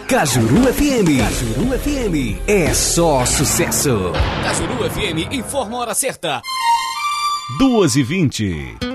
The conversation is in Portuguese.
Cajuru FM. Cajuru FM é só sucesso. Cajuru FM informa a hora certa. 2h20.